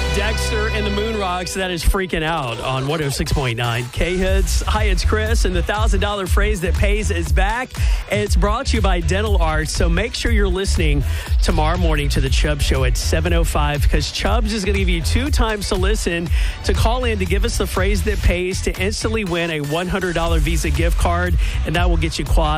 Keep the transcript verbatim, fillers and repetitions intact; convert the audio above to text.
Dexter and the Moon Rocks, that is Freaking Out on one oh six point nine K-Hits. Hi, it's Chris, and the one thousand dollars phrase that pays is back. It's brought to you by Dental Arts, so make sure you're listening tomorrow morning to the Chubb Show at seven oh five, because Chubbs is going to give you two times to listen to call in to give us the phrase that pays to instantly win a one hundred dollars Visa gift card, and that will get you quad